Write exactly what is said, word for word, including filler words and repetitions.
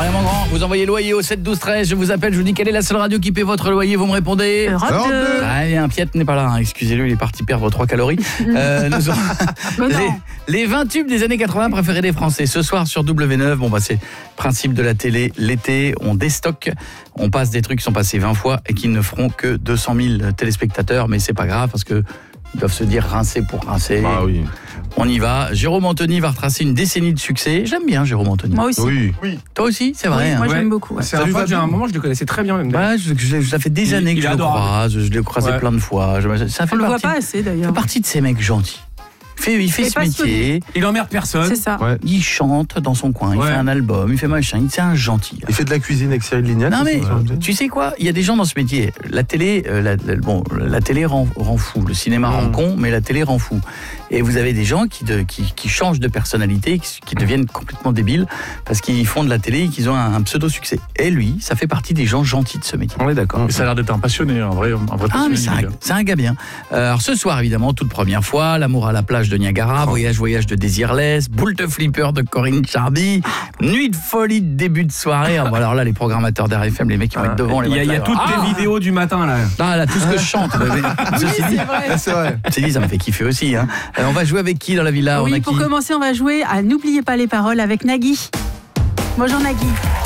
Allez mon grand, vous envoyez loyer au sept douze treize, je vous appelle, je vous dis quelle est la seule radio qui paie votre loyer, vous me répondez Europe deux. Ah bien, Piet n'est pas là, hein. Excusez-le, il est parti perdre trois calories. euh, nous aurons les, les vingt tubes des années quatre-vingts préférés des Français. Ce soir sur W neuf, bon bah c'est le principe de la télé, l'été, on déstocke, on passe des trucs qui sont passés vingt fois et qui ne feront que deux cent mille téléspectateurs, mais c'est pas grave parce que ils doivent se dire rincer pour rincer. Ah oui. On y va. Jérôme Anthony va retracer une décennie de succès. J'aime bien Jérôme Anthony. Moi aussi. Oui. Oui. Toi aussi, c'est vrai. Oui, hein. moi Ouais. j'aime beaucoup. Ouais. C'est un pote, j'ai un moment, je le connaissais très bien même. Ouais, je, je- ça fait des Il- années il que je est le adorable. croise. Je l'ai croisé Ouais. plein de fois. Je- ça fait On le voit partie, pas assez fait d'ailleurs. partie de ces mecs gentils. Il fait, il fait Et ce passionné. métier. Il emmerde personne. C'est ça. Ouais. Il chante dans son coin. Il Ouais. fait un album. Il fait machin. Il- C'est un gentil. Il fait de la cuisine avec Cyril Lignac. Non mais aussi. tu sais quoi, il y a des gens dans ce métier. La télé, euh, la, la- bon, la télé rend, rend fou. Le cinéma rend Mm. con, mais la télé rend fou. Et vous avez des gens qui, de, qui, qui changent de personnalité, qui, qui deviennent complètement débiles parce qu'ils font de la télé et qu'ils ont un, un pseudo succès. Et lui, ça fait partie des gens gentils de ce métier. On est d'accord. Mais ça a l'air d'être un passionné, un vrai, un vrai Ah passionné. mais c'est un, du gars. c'est un gars bien. Euh, alors ce soir évidemment, toute première fois, l'amour à la plage de Niagara, voyage voyage de Désirless, boule de flipper de Corinne Chardy, nuit de folie de début de soirée. Ah, bon, alors là les programmateurs d'R F M, les mecs qui vont être devant les Il y a, il y a matelas. toutes Ah, les vidéos du matin là. ah, là tout ce que je chante. Mais- Ceci dit, Ah, c'est vrai. ceci dit, ça me fait kiffer aussi. Hein. Euh, on va jouer avec qui dans la villa? On Oui, a pour qui commencer, on va jouer à N'oubliez pas les paroles avec Nagui. Bonjour Nagui.